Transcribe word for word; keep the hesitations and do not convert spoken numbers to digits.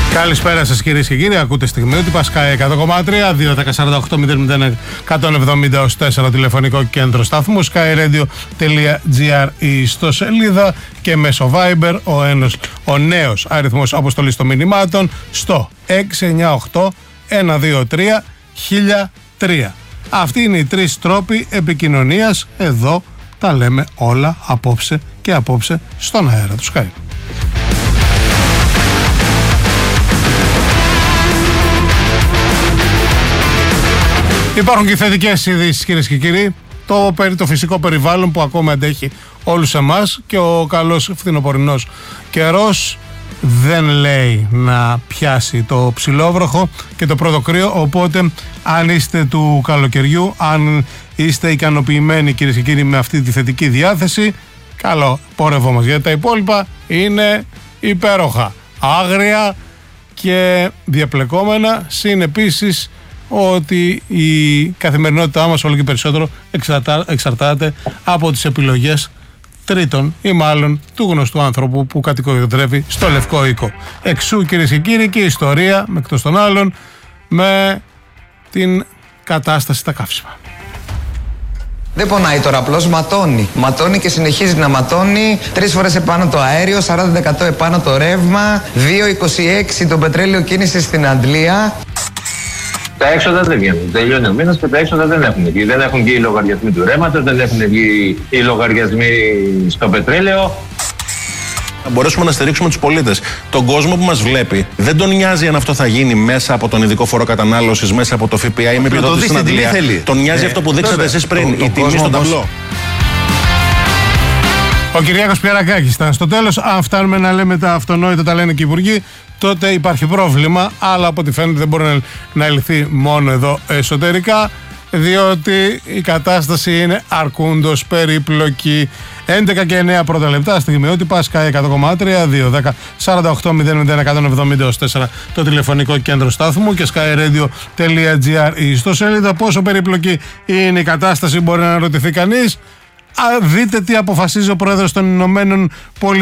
Καλησπέρα σας κυρίες και κύριοι. Ακούτε στιγμιότυπα Sky εκατό κόμμα τρία, δύο δέκα σαράντα οκτώ μηδέν μηδέν εκατόν εβδομήντα τέσσερα τηλεφωνικό κέντρο σταθμού, skyradio.gr η ιστοσελίδα και μέσω Viber ο, ένας, ο νέος αριθμός αποστολής των μηνυμάτων στο έξι εννιά οκτώ ένα δύο τρία χίλια τρία. Αυτοί είναι οι τρεις τρόποι επικοινωνίας. Εδώ τα λέμε όλα απόψε και απόψε στον αέρα του Sky. Υπάρχουν και θετικές ειδήσεις κυρίες και κύριοι. Το, το φυσικό περιβάλλον που ακόμα αντέχει όλους εμάς και ο καλός φθινοπορεινός καιρός δεν λέει να πιάσει το ψηλόβροχο και το πρώτο κρύο, οπότε αν είστε του καλοκαιριού, αν είστε ικανοποιημένοι κυρίες και κύριοι με αυτή τη θετική διάθεση, καλό πόρευό μας, γιατί τα υπόλοιπα είναι υπέροχα, άγρια και διαπλεκόμενα, συν επίσης ότι η καθημερινότητά μας όλο και περισσότερο εξαρτά, εξαρτάται από τις επιλογές τρίτων ή μάλλον του γνωστού άνθρωπου που κατοικοδρεύει στο Λευκό Οίκο. Εξού κυρίες και κύριοι και η ιστορία με εκτός των άλλων με την κατάσταση στα καύσιμα. Δεν πονάει τώρα, απλώς ματώνει. Ματώνει και συνεχίζει να ματώνει. Τρεις φορές επάνω το αέριο, σαράντα τοις εκατό επάνω το ρεύμα, δύο είκοσι έξι το πετρέλαιο κίνηση στην Αντλία. Τα έξοδα δεν βγαίνουν. Τελειώνει ο μήνας και τα έξοδα δεν έχουν βγει. Δεν έχουν βγει οι λογαριασμοί του ρεύματος, δεν έχουν βγει οι λογαριασμοί στο πετρέλαιο. Να μπορέσουμε να στηρίξουμε τους πολίτες. Τον κόσμο που μας βλέπει δεν τον νοιάζει αν αυτό θα γίνει μέσα από τον ειδικό φόρο κατανάλωσης, μέσα από το ΦΠΑ ή με επιδότηση στην Αντλία. Τον νοιάζει ε, αυτό που δείξατε εσείς πριν, το, η τιμή στον ταμπλό. Ο Κυριάκος Πιερακάκης ήταν στο τέλος. Αν φτάνουμε να λέμε τα αυτονόητα, τα λένε και οι υπουργοί, τότε υπάρχει πρόβλημα. Αλλά από ό,τι φαίνεται δεν μπορεί να λυθεί μόνο εδώ εσωτερικά, διότι η κατάσταση είναι αρκούντος περίπλοκη. έντεκα και εννέα πρώτα λεπτά, στιγμιότυπα Sky εκατό κόμμα τρία, δύο δέκα σαράντα οκτώ μηδέν μηδέν εκατόν εβδομήντα τέσσερα το τηλεφωνικό κέντρο στάθμου και skyradio.gr η ιστοσελίδα. Πόσο περίπλοκη είναι η κατάσταση μπορεί να ρωτηθεί κανείς. Δείτε τι αποφασίζει ο Πρόεδρος των Ηνωμένων Πολιτειών.